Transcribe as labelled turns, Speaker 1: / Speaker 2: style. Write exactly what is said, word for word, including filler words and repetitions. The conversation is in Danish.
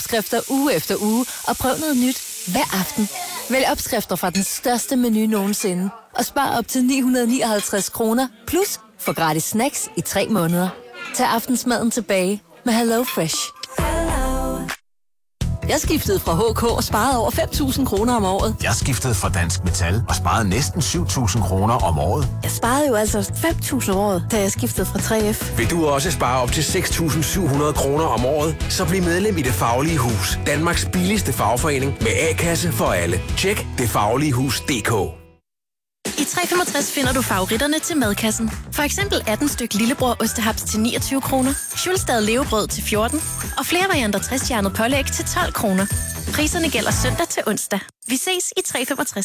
Speaker 1: Opskrifter uge efter uge, og prøv noget nyt hver aften. Vælg opskrifter fra den største menu nogensinde, og spar op til ni hundrede nioghalvtreds kroner, plus få gratis snacks i tre måneder. Tag aftensmaden tilbage med Hello Fresh. Jeg skiftede fra H K og sparede over fem tusind kroner om året.
Speaker 2: Jeg skiftede fra Dansk Metal og sparede næsten syv tusind kroner om året.
Speaker 1: Jeg sparede jo altså fem tusind om året, da jeg skiftede fra tre F.
Speaker 3: Vil du også spare op til seks tusind syv hundrede kroner om året, så bliv medlem i Det Faglige Hus. Danmarks billigste fagforening med A-kasse for alle. Tjek det faglige hus punktum d k.
Speaker 4: I tre femogtres finder du favoritterne til madkassen. For eksempel atten styk lillebror ostehaps til niogtyve kroner, Schulstad levebrød til fjorten og flere varianter tres-stjernet pålæg til tolv kroner. Priserne gælder søndag til onsdag. Vi ses i tre femogtres.